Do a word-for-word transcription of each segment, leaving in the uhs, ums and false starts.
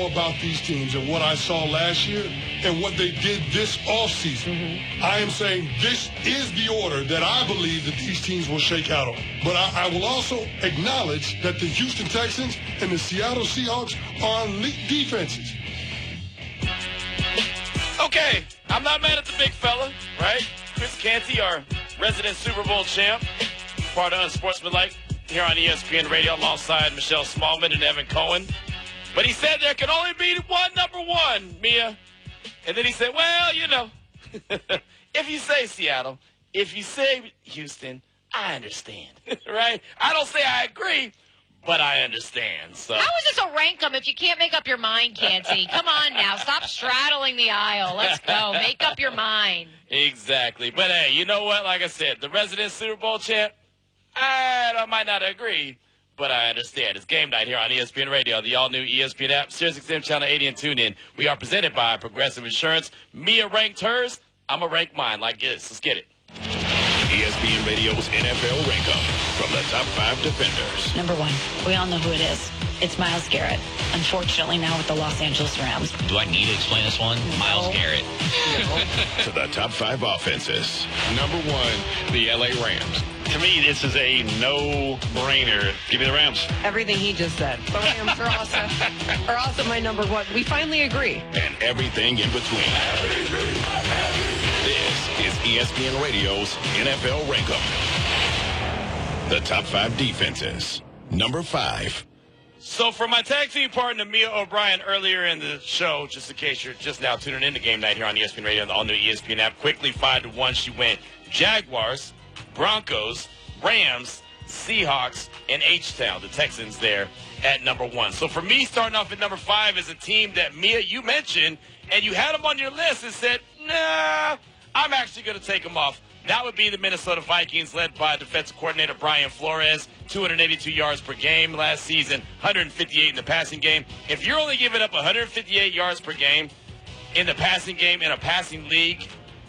about these teams and what I saw last year and what they did this offseason. Mm-hmm. I am saying this is the order that I believe that these teams will shake out on. But I, I will also acknowledge that the Houston Texans and the Seattle Seahawks are elite defenses. Okay, I'm not mad at the big fella, right? Chris Canty, our resident Super Bowl champ, part of Unsportsmanlike here on E S P N Radio alongside Michelle Smallman and Evan Cohen. But he said there can only be one number one, Mia. And then he said, well, you know, if you say Seattle, if you say Houston, I understand, right? I don't say I agree, but I understand. So how is this a rank 'em if you can't make up your mind, Canty? Come on now. Stop straddling the aisle. Let's go. Make up your mind. Exactly. But, hey, you know what? Like I said, the resident Super Bowl champ, I, I might not agree, but I understand. It's game night here on E S P N Radio, the all-new E S P N app, SiriusXM Channel eighty, and TuneIn. We are presented by Progressive Insurance. Mia ranked hers. I'm going to rank mine like this. Let's get it. E S P N Radio's N F L Rank-Up from the top five defenders. Number one, we all know who it is. It's Myles Garrett. Unfortunately, now with the Los Angeles Rams. Do I need to explain this one? No. Myles Garrett. To the top five offenses. Number one, the L A Rams. To me, this is a no-brainer. Give me the Rams. Everything he just said. The Rams are also, are also my number one. We finally agree. And everything in between. This is E S P N Radio's N F L Rank-Up. The top five defenses. Number five. So for my tag team partner, Mia O'Brien, earlier in the show, just in case you're just now tuning in to Game Night here on E S P N Radio and the all-new E S P N app, quickly five to one, she went Jaguars, Broncos, Rams, Seahawks, and H-Town, the Texans there at number one. So for me, starting off at number five is a team that, Mia, you mentioned, and you had them on your list and said, nah, I'm actually going to take them off. That would be the Minnesota Vikings, led by defensive coordinator Brian Flores, two hundred eighty-two yards per game last season, one hundred fifty-eight in the passing game. If you're only giving up one hundred fifty-eight yards per game in the passing game in a passing league,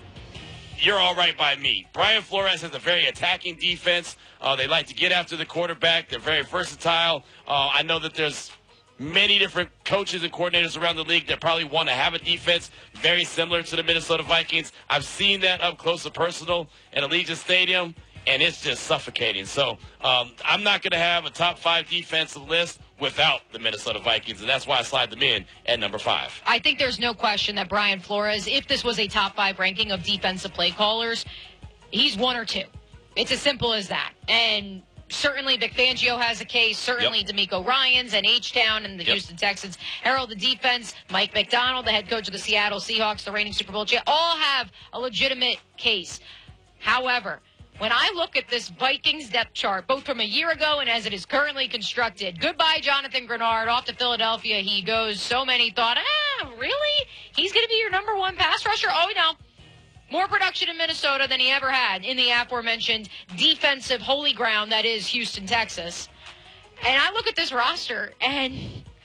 you're all right by me. Brian Flores has a very attacking defense. Uh, they like to get after the quarterback. They're very versatile. Uh, I know that there's many different coaches and coordinators around the league that probably want to have a defense very similar to the Minnesota Vikings. I've seen that up close and personal at Allegiant Stadium, and it's just suffocating. So um, I'm not going to have a top five defensive list without the Minnesota Vikings, and that's why I slide them in at number five. I think there's no question that Brian Flores, if this was a top five ranking of defensive play callers, he's one or two. It's as simple as that. And certainly Vic Fangio has a case. Certainly yep. DeMeco Ryans and H-Town and the yep. Houston Texans. Harold the defense, Mike McDonald, the head coach of the Seattle Seahawks, the reigning Super Bowl champ, all have a legitimate case. However, when I look at this Vikings depth chart, both from a year ago and as it is currently constructed, goodbye Jonathan Grenard, off to Philadelphia he goes. So many thought, ah, really? He's going to be your number one pass rusher? Oh, no. More production in Minnesota than he ever had in the aforementioned defensive holy ground that is Houston, Texas. And I look at this roster, and,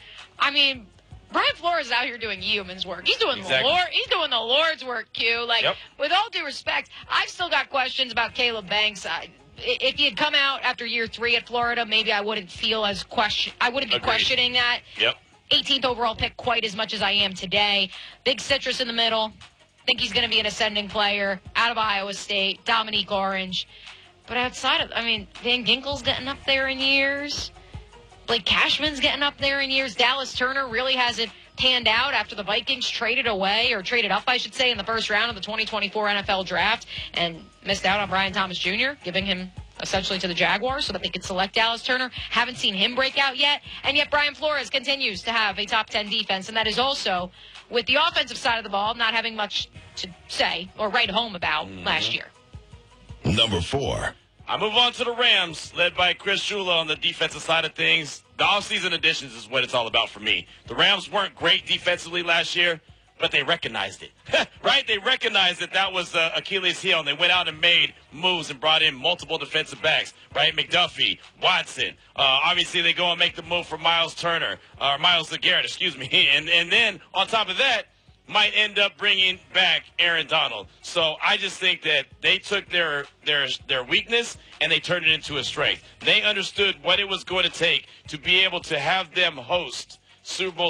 I mean, Brian Flores is out here doing yeoman's work. He's doing exactly. the Lord. He's doing the Lord's work, Q. Like, yep. with all due respect, I've still got questions about Caleb Banks. I, if he had come out after year three at Florida, maybe I wouldn't feel as question. I wouldn't be Agreed. questioning that. Yep. eighteenth overall pick quite as much as I am today. Big citrus in the middle. Think he's going to be an ascending player out of Iowa State, Dominique Orange. But outside of, I mean, Van Ginkel's getting up there in years. Blake Cashman's getting up there in years. Dallas Turner really hasn't panned out after the Vikings traded away, or traded up, I should say, in the first round of the twenty twenty-four N F L draft and missed out on Brian Thomas Junior, giving him essentially to the Jaguars so that they could select Dallas Turner. Haven't seen him break out yet. And yet Brian Flores continues to have a top ten defense, and that is also with the offensive side of the ball not having much to say or write home about mm-hmm. last year. Number four. I move on to the Rams, led by Chris Shula on the defensive side of things. The offseason additions is what it's all about for me. The Rams weren't great defensively last year, but they recognized it, right? They recognized that that was uh, Achilles' heel, and they went out and made moves and brought in multiple defensive backs, right? McDuffie, Watson. Uh, obviously, they go and make the move for Myles Turner, or uh, Myles Garrett, excuse me. And, and then, on top of that, might end up bringing back Aaron Donald. So I just think that they took their their their weakness and they turned it into a strength. They understood what it was going to take to be able to have them host Super Bowl